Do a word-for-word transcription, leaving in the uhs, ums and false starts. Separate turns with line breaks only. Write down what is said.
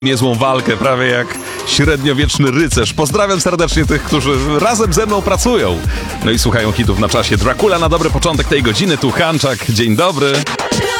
niezłą walkę, prawie jak średniowieczny rycerz. Pozdrawiam serdecznie tych, którzy razem ze mną pracują. No i słuchają hitów na czasie. Dracula na dobry początek tej godziny. Tu Hanczak. Dzień dobry.